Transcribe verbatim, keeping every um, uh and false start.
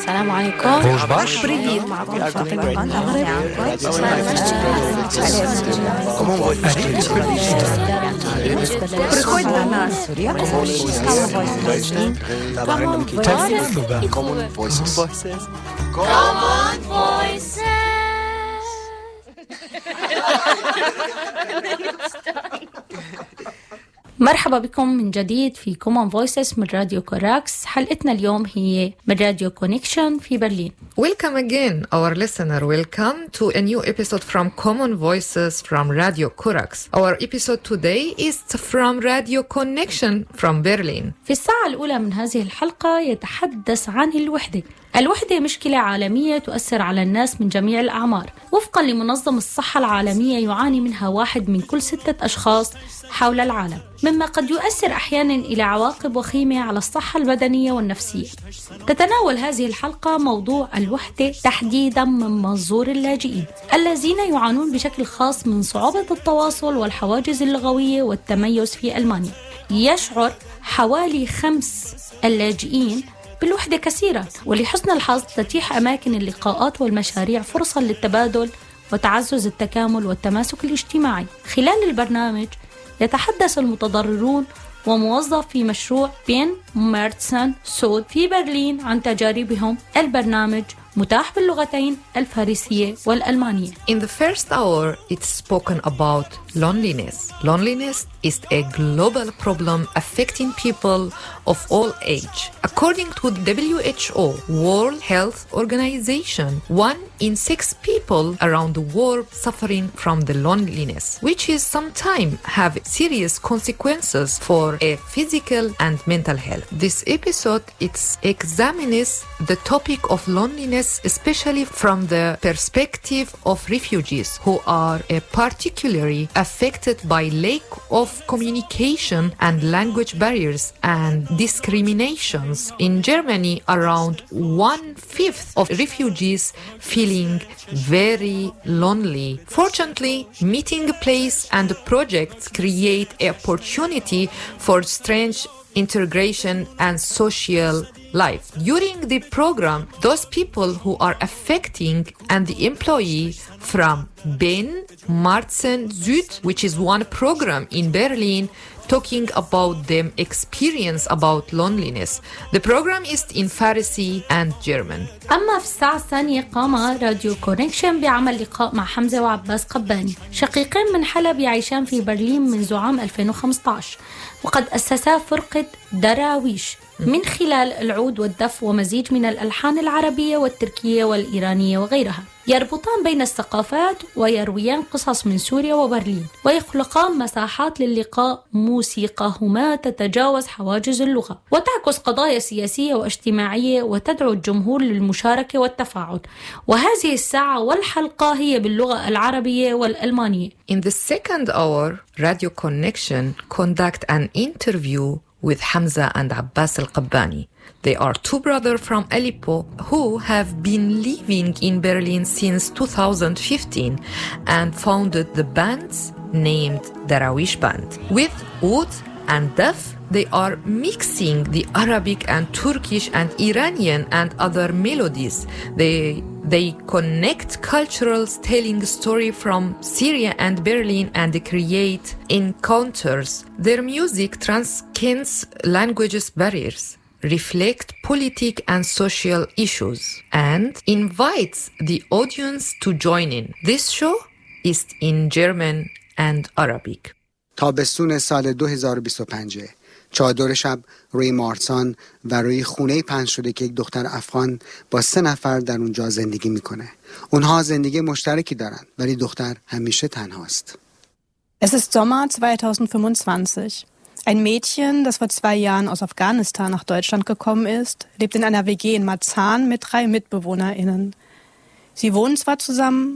السلام عليكم. Привет. Приходь до нас. Common Voices. Common Voices. مرحبا بكم من جديد في Common Voices من راديو كوراكس. حلقتنا اليوم هي من راديو كونكشن في برلين. Welcome again, our listener. Welcome to a new episode from Common Voices from Radio Corax. Our episode today is from Radio Connection from Berlin. في الساعة الأولى من هذه الحلقة يتحدث عن الوحدة. الوحدة مشكلة عالمية تؤثر على الناس من جميع الأعمار. وفقاً لمنظمة الصحة العالمية يعاني منها واحد من كل ستة أشخاص حول العالم، مما قد يؤثر أحياناً إلى عواقب وخيمة على الصحة البدنية والنفسية. تتناول هذه الحلقة موضوع الوحدة تحديداً من منظور اللاجئين الذين يعانون بشكل خاص من صعوبة التواصل والحواجز اللغوية والتميز في ألمانيا. يشعر حوالي خمس اللاجئين بالوحدة كثيرا، ولحسن الحظ تتيح أماكن اللقاءات والمشاريع فرصة للتبادل وتعزز التكامل والتماسك الاجتماعي. خلال البرنامج يتحدث المتضررون وموظف في مشروع بين مارتسن سود في برلين عن تجاربهم. البرنامج متاح باللغتين الفارسية والألمانية. In the first hour, it's spoken about loneliness. Loneliness is a global problem affecting people of all age. According to the W H O, World Health Organization, one in six people around the world suffering from the loneliness, which is sometimes have serious consequences for a physical and mental health. This episode it examines the topic of loneliness, especially from the perspective of refugees who are uh, particularly affected by lack of communication and language barriers and discriminations. In Germany, around one-fifth of refugees feeling very lonely. Fortunately, meeting place and projects create an opportunity for strange integration and social life. During the program, those people who are affecting and the employee from Ben Marzen Süd, which is one program in Berlin, talking about them experience about loneliness. The program is in Farsi and German. أما في الساعة الثانية قام راديو كونكشن بعمل لقاء مع حمزة وعباس قباني، شقيقين من حلب يعيشان في برلين منذ عام ألفين وخمسة عشر، وقد أسسا فرقة دراويش من خلال العود والدف ومزيج من الألحان العربية والتركية والإيرانية وغيرها. يربطان بين الثقافات ويرويان قصص من سوريا وبرلين، ويخلقان مساحات للقاء موسيقاهما تتجاوز حواجز اللغة وتعكس قضايا سياسية واجتماعية وتدعو الجمهور للمشاركة والتفاعل. وهذه الساعة والحلقة هي باللغة العربية والألمانية. In the second hour, Radio Connection conduct an interview with Hamza and Abbas al-Qabbani. They are two brothers from Aleppo who have been living in Berlin since two thousand fifteen and founded the bands named Darawish Band. With oud and daf, they are mixing the Arabic and Turkish and Iranian and other melodies. They They connect cultures, telling story from Syria and Berlin, and they create encounters. Their music transcends languages barriers, reflect political and social issues, and invites the audience to join in. This show is in German and Arabic. تابستون سال دو هزار و بیست و پنج چادر شب روی مارسان و روی خونه پنج شده که یک دختر افغان با سه نفر در اونجا زندگی میکنه. اونها زندگی مشترکی دارن ولی دختر همیشه تنهاست. Es ist Sommer zwanzig fünfundzwanzig. Ein Mädchen, das vor zwei Jahren aus Afghanistan nach Deutschland gekommen ist, lebt in einer W G in Marzahn mit drei MitbewohnerInnen. Sie wohnen zwar zusammen,